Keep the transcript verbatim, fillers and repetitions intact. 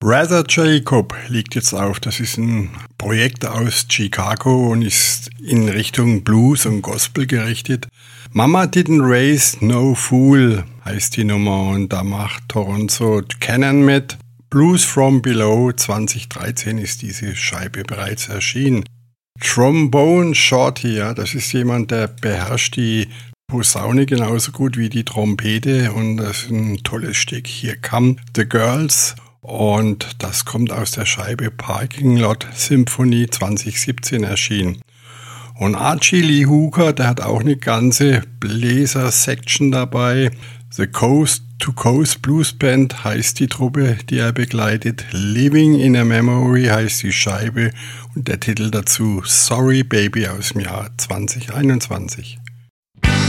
Brother Jacob liegt jetzt auf. Das ist ein Projekt aus Chicago und ist in Richtung Blues und Gospel gerichtet. Mama Didn't Raise No Fool heißt die Nummer und da macht Toronto Cannon mit. Blues from Below zwanzig dreizehn ist diese Scheibe bereits erschienen. Trombone Shorty, ja, das ist jemand, der beherrscht die Posaune genauso gut wie die Trompete und das ist ein tolles Stück. Hier Come the Girls und das kommt aus der Scheibe Parking Lot Symphony zwanzig siebzehn erschienen. Und Archie Lee Hooker, der hat auch eine ganze Bläser-Section dabei. The Coast to Coast Blues Band heißt die Truppe, die er begleitet. Living in a Memory heißt die Scheibe und der Titel dazu Sorry Baby aus dem Jahr zwanzig einundzwanzig.